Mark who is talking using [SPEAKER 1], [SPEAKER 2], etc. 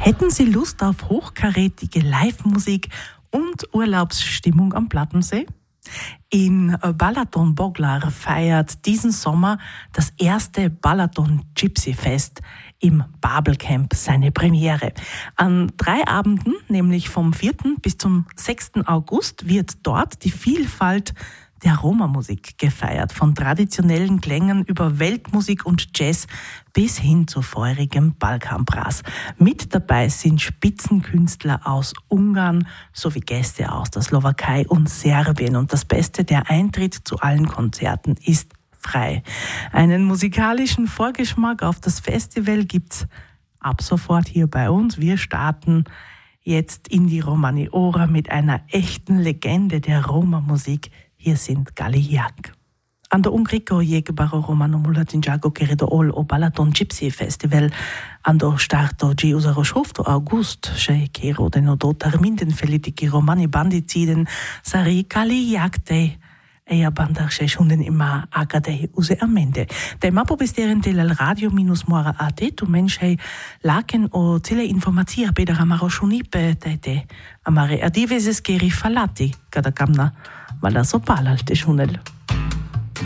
[SPEAKER 1] Hätten Sie Lust auf hochkarätige Live-Musik und Urlaubsstimmung am Plattensee? In Balaton-Boglar feiert diesen Sommer das erste Balaton Gypsy Fest im Babelcamp seine Premiere. An 3 Abenden, nämlich vom 4. bis zum 6. August, wird dort die Vielfalt der Roma-Musik gefeiert. Von traditionellen Klängen über Weltmusik und Jazz bis hin zu feurigem Balkanbrass. Mit dabei sind Spitzenkünstler aus Ungarn sowie Gäste aus der Slowakei und Serbien. Und das Beste, der Eintritt zu allen Konzerten ist frei. Einen musikalischen Vorgeschmack auf das Festival gibt's ab sofort hier bei uns. Wir starten jetzt in die Romani-Ora mit einer echten Legende der Roma-Musik. Hier sind Galiak. Ando Ungriko jegbaro Romano Mulatinjago Keredo Ol o Balaton Gypsy Festival ando starto gi usaro shofto august she kero denodo terminden felitiki romani bandiciden sari Galiak de eia bandar she shunden ima agade use amende. De mapo besteren del radio-mora.at tu menschei laken o tile informatia beder amaro shunipe tete amare adiveses keri falati kada kamna Mala so palal te shunel.